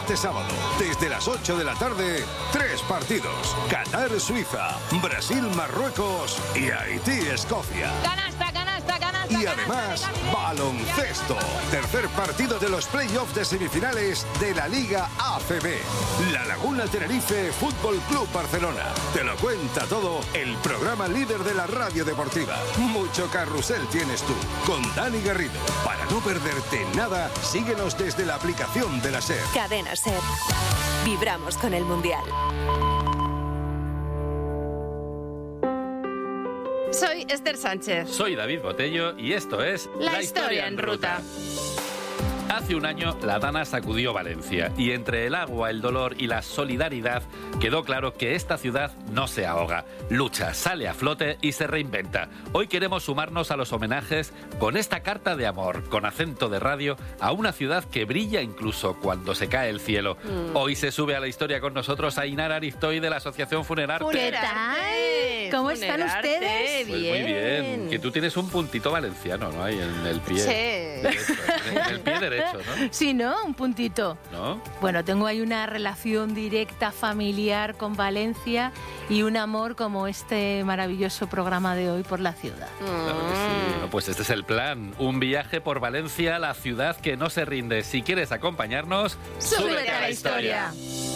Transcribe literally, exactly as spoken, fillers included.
este sábado, desde las ocho de la tarde, tres partidos. Qatar-Suiza, Brasil-Marruecos y Haití-Escocia. Canasta, canasta, canasta. Y además, baloncesto. Tercer partido de los playoffs de semifinales de la Liga A C B. La Laguna Tenerife Fútbol Club Barcelona. Te lo cuenta todo el programa líder de la radio deportiva. Mucho carrusel tienes tú, con Dani Garrido. Para no perderte nada, síguenos desde la aplicación de la SER. Cadena SER. Vibramos con el Mundial. Soy Esther Sánchez. Soy David Botello y esto es La, La Historia en Ruta. ruta. Hace un año la Dana sacudió Valencia y entre el agua, el dolor y la solidaridad quedó claro que esta ciudad no se ahoga, lucha, sale a flote y se reinventa. Hoy queremos sumarnos a los homenajes con esta carta de amor, con acento de radio, a una ciudad que brilla incluso cuando se cae el cielo. Mm. Hoy se sube a la historia con nosotros Ainara Ariztoy de la Asociación Funerarte. ¿Qué tal? ¿Cómo Funerarte, están ustedes? Pues bien. muy bien. Que tú tienes un puntito valenciano, ¿no? Ahí en el pie. Sí. Derecho, en el pie derecho. ¿No? Sí, ¿no? Un puntito. ¿No? Bueno, tengo ahí una relación directa, familiar con Valencia y un amor como este maravilloso programa de hoy por la ciudad. Claro que sí. Bueno, pues este es el plan. Un viaje por Valencia, la ciudad que no se rinde. Si quieres acompañarnos, ¡súbete a la historia!